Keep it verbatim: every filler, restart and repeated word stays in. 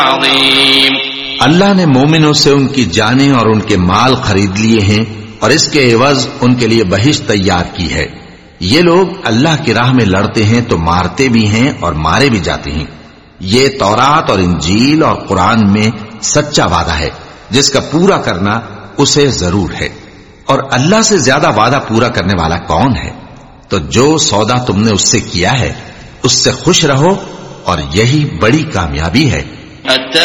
अज़ीम। अल्लाह ने मोमिनों से उनकी जानें और उनके माल खरीद लिए हैं और इसके एवज उनके लिए बहिश्त तैयार की है। ये लोग अल्लाह की राह में लड़ते हैं तो मारते भी हैं और मारे भी जाते हैं। ये तौरात और इंजील और कुरान में सच्चा वादा है जिसका पूरा करना उसे जरूर है। और अल्लाह से ज्यादा वादा पूरा करने वाला कौन है? तो जो सौदा तुमने उससे किया है उससे खुश रहो और यही बड़ी कामयाबी है।